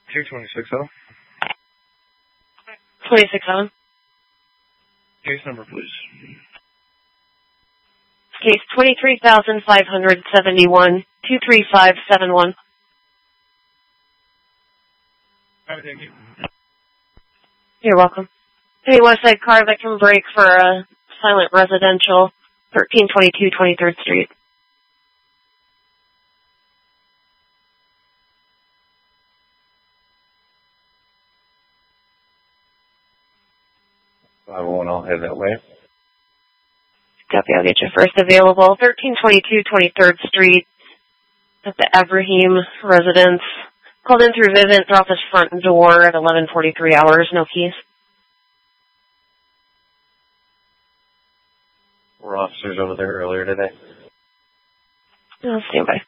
226-0. 26-7. Case number, please. Case 23,571, 23571. All right, thank you. You're welcome. Hey, Westside car victim break for a silent residential, 1322 23rd Street. I'll head that way. Copy, I'll get you first available. 1322 23rd Street at the Abraham residence. Called in through Vivint, off his front door at 11:43 hours, no keys. Were officers over there earlier today? I'll stand by.